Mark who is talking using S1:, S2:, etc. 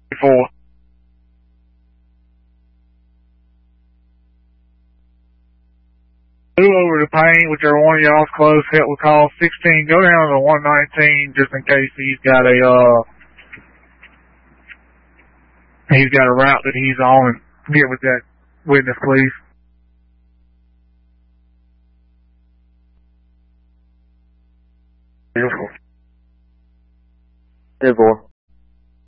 S1: Before. Move over to paint, whichever one of y'all's close, hit with call 16, go down to 119 just in case he's got a route that he's on, and get with that witness, please. Beautiful.
S2: 10-4.